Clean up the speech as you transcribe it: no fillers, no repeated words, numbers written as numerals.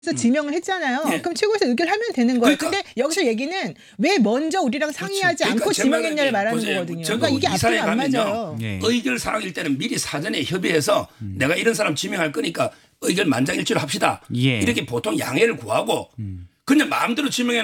그래서 지명을 했잖아요. 예. 그럼 최고에서 의결하면 되는 거예요. 그러니까. 근데 여기서 얘기는 왜 먼저 우리랑 상의하지 그러니까 않고 제 지명했냐를 말은 말하는 보세요. 거거든요. 저도 그러니까 이게 이사회 앞뒤가 안 가면요. 맞아요. 예. 의결 사항일 때는 미리 사전에 협의해서 내가 이런 사람 지명할 거니까 의결 만장일치로 합시다. 예. 이렇게 보통 양해를 구하고 그냥 마음대로 지명해